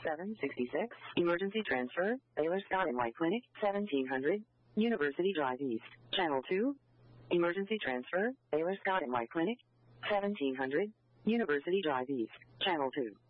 766. Emergency transfer. Baylor Scott and White Clinic. 1700. University Drive East. Channel 2. Emergency transfer. Baylor Scott and White Clinic. 1700. University Drive East. Channel 2.